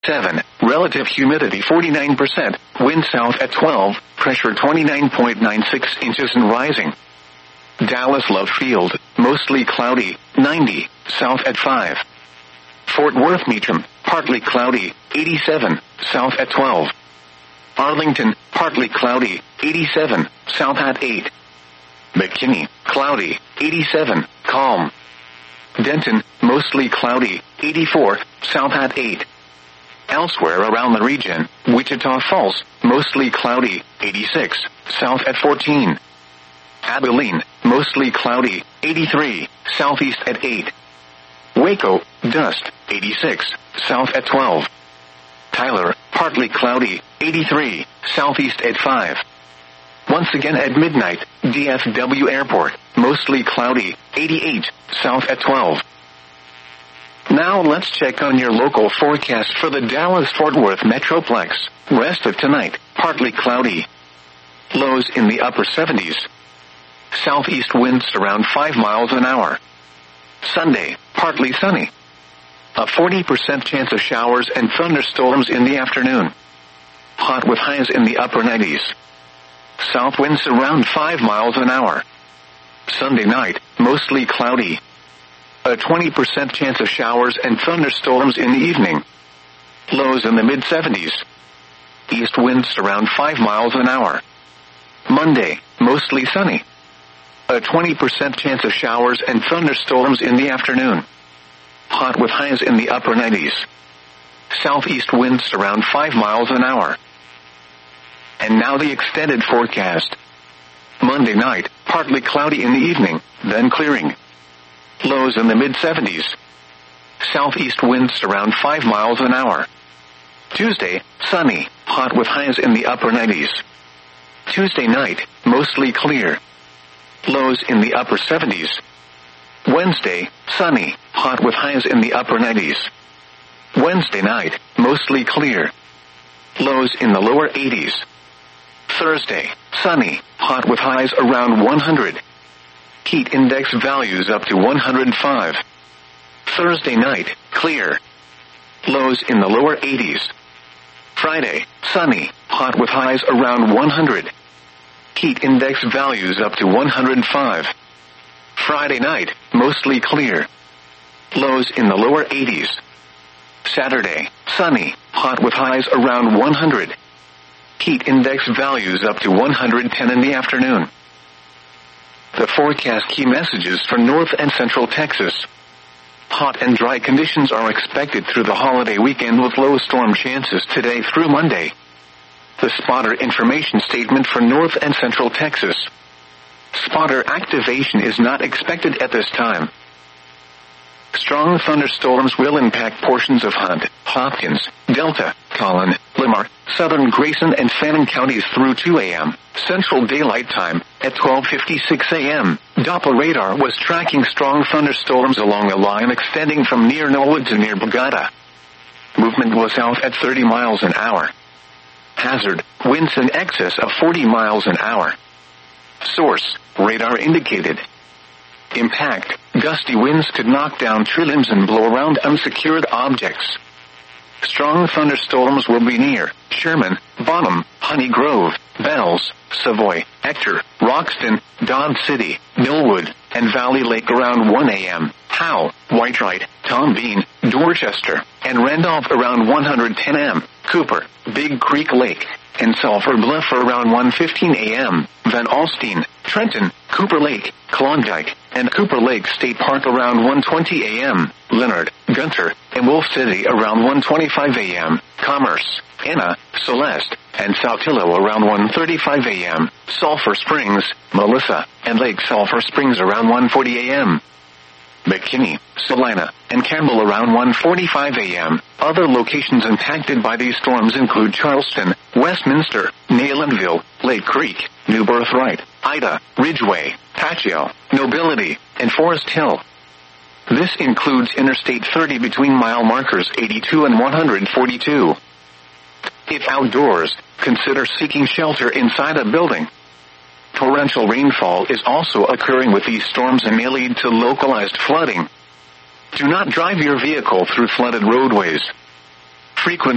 7. Relative humidity 49%. Wind south at 12. Pressure 29.96 inches and rising. Dallas Love Field, mostly cloudy, 90. South at 5. Fort Worth Meacham, partly cloudy, 87. South at 12. Arlington, partly cloudy, 87. South at 8. McKinney, cloudy, 87. Calm. Denton, mostly cloudy, 84. South at 8. Elsewhere around the region, Wichita Falls, mostly cloudy, 86. South at 14. Abilene, mostly cloudy, 83. Southeast at 8. Waco, dust, 86. South at 12. Tyler, partly cloudy, 83. Southeast at 5. Once again at midnight, DFW Airport, mostly cloudy, 88. South at 12. Now let's check on your local forecast for the Dallas-Fort Worth Metroplex. Rest of tonight, partly cloudy. Lows in the upper 70s. Southeast winds around 5 miles an hour. Sunday, partly sunny. A 40% chance of showers and thunderstorms in the afternoon. Hot with highs in the upper 90s. South winds around 5 miles an hour. Sunday night, mostly cloudy. A 20% chance of showers and thunderstorms in the evening. Lows in the mid-70s. East winds around 5 miles an hour. Monday, mostly sunny. A 20% chance of showers and thunderstorms in the afternoon. Hot with highs in the upper 90s. Southeast winds around 5 miles an hour. And now the extended forecast. Monday night, partly cloudy in the evening, then clearing. Lows in the mid-70s. Southeast winds around 5 miles an hour. Tuesday, sunny, hot with highs in the upper 90s. Tuesday night, mostly clear. Lows in the upper 70s. Wednesday, sunny, hot with highs in the upper 90s. Wednesday night, mostly clear. Lows in the lower 80s. Thursday, sunny, hot with highs around 100. Heat index values up to 105. Thursday night, clear. Lows in the lower 80s. Friday, sunny, hot with highs around 100. Heat index values up to 105. Friday night, mostly clear. Lows in the lower 80s. Saturday, sunny, hot with highs around 100. Heat index values up to 110 in the afternoon. The forecast key messages for North and Central Texas. Hot and dry conditions are expected through the holiday weekend with low storm chances today through Monday. The spotter information statement for North and Central Texas. Spotter activation is not expected at this time. Strong thunderstorms will impact portions of Hunt, Hopkins, Delta, Collin, Lamar, southern Grayson and Fannin counties through 2 a.m. Central Daylight Time at 12:56 a.m. Doppler radar was tracking strong thunderstorms along a line extending from near Knollwood to near Bogota. Movement was south at 30 miles an hour. Hazard, winds in excess of 40 miles an hour. Source, radar indicated. Impact, gusty winds could knock down tree limbs and blow around unsecured objects. Strong thunderstorms will be near Sherman, Bonham, Honey Grove, Bells, Savoy, Ector, Roxton, Dodge City, Millwood, and Valley Lake around 1 a.m., Howe, Whitewright, Tom Bean, Dorchester, and Randolph around 110 a.m., Cooper, Big Creek Lake, and Sulphur Bluff around 1:15 a.m., Van Alstyne, Trenton, Cooper Lake, Klondike, and Cooper Lake State Park around 1:20 a.m., Leonard, Gunter, and Wolf City around 1:25 a.m., Commerce, Anna, Celeste, and Saltillo around 1:35 a.m., Sulphur Springs, Melissa, and Lake Sulphur Springs around 1:40 a.m., McKinney, Salina, and Campbell around 1:45 a.m. Other locations impacted by these storms include Charleston, Westminster, Naylandville, Lake Creek, New Birthright, Ida, Ridgeway, Pacho, Nobility, and Forest Hill. This includes Interstate 30 between mile markers 82 and 142. If outdoors, consider seeking shelter inside a building. Torrential rainfall is also occurring with these storms and may lead to localized flooding. Do not drive your vehicle through flooded roadways. Frequent